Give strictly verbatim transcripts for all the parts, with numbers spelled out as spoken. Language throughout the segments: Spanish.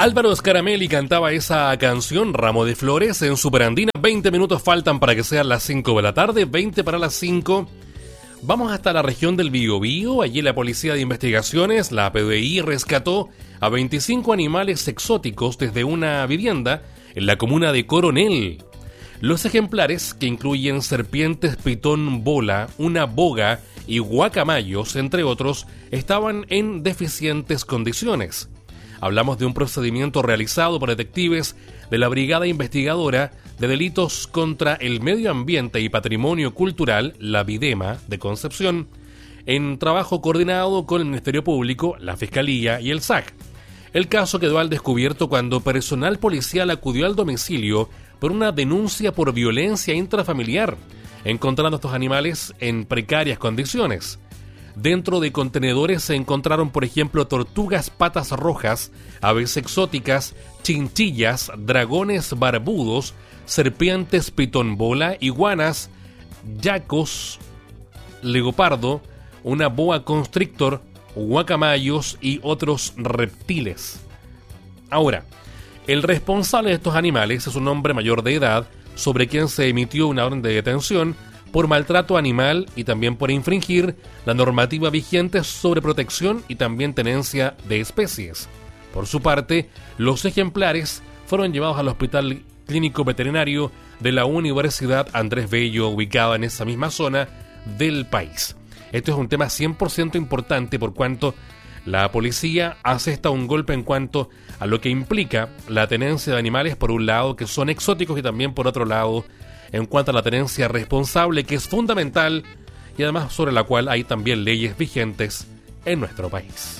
Álvaro Scaramelli cantaba esa canción, Ramo de Flores, en Superandina. veinte minutos faltan para que sean las cinco de la tarde, veinte para las cinco. Vamos hasta la región del Biobío. Allí la Policía de Investigaciones, la P D I, rescató a veinticinco animales exóticos desde una vivienda en la comuna de Coronel. Los ejemplares, que incluyen serpientes pitón bola, una boga y guacamayos, entre otros, estaban en deficientes condiciones. Hablamos de un procedimiento realizado por detectives de la Brigada Investigadora de Delitos contra el Medio Ambiente y Patrimonio Cultural, la BIDEMA, de Concepción, en trabajo coordinado con el Ministerio Público, la Fiscalía y el S A C. El caso quedó al descubierto cuando personal policial acudió al domicilio por una denuncia por violencia intrafamiliar, encontrando a estos animales en precarias condiciones. Dentro de contenedores se encontraron, por ejemplo, tortugas patas rojas, aves exóticas, chinchillas, dragones barbudos, serpientes pitón bola, iguanas, yacos, leopardo, una boa constrictor, guacamayos y otros reptiles. Ahora, el responsable de estos animales es un hombre mayor de edad sobre quien se emitió una orden de detención por maltrato animal y también por infringir la normativa vigente sobre protección y también tenencia de especies. Por su parte, los ejemplares fueron llevados al Hospital Clínico Veterinario de la Universidad Andrés Bello, ubicado en esa misma zona del país. Esto es un tema cien por ciento importante por cuanto la policía hace hasta un golpe en cuanto a lo que implica la tenencia de animales, por un lado, que son exóticos, y también por otro lado, en cuanto a la tenencia responsable, que es fundamental y además sobre la cual hay también leyes vigentes en nuestro país.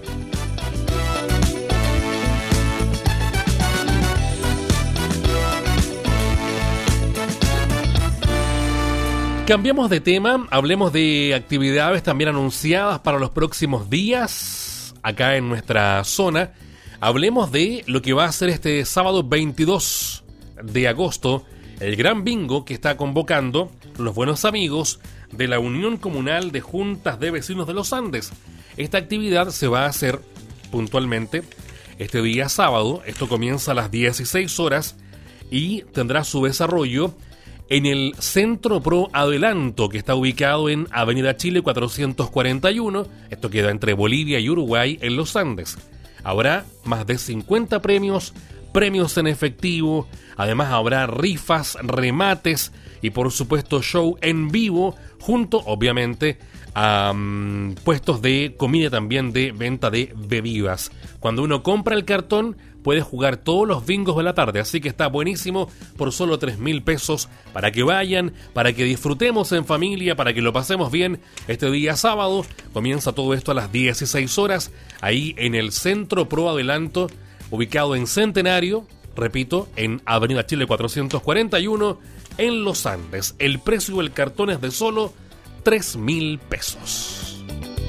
Cambiamos de tema, hablemos de actividades también anunciadas para los próximos días acá en nuestra zona. Hablemos de lo que va a ser este sábado veintidós de agosto, el gran bingo que está convocando los buenos amigos de la Unión Comunal de Juntas de Vecinos de los Andes. Esta actividad se va a hacer puntualmente este día sábado. Esto comienza a las dieciséis horas y tendrá su desarrollo en el Centro Pro Adelanto, que está ubicado en Avenida Chile cuatrocientos cuarenta y uno. Esto queda entre Bolivia y Uruguay, en los Andes. Habrá más de cincuenta premios, premios en efectivo. Además habrá rifas, remates y por supuesto show en vivo, junto obviamente a um, puestos de comida, también de venta de bebidas. Cuando uno compra el cartón puede jugar todos los bingos de la tarde, así que está buenísimo por solo tres mil pesos para que vayan, para que disfrutemos en familia, para que lo pasemos bien este día sábado. Comienza todo esto a las dieciséis horas, ahí en el Centro Pro Adelanto, ubicado en Centenario, repito, en Avenida Chile cuatrocientos cuarenta y uno, en Los Andes. El precio del cartón es de solo tres mil pesos.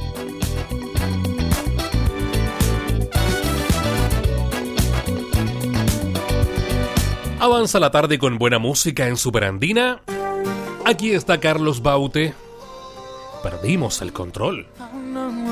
Avanza la tarde con buena música en Superandina. Aquí está Carlos Baute. Perdimos el control.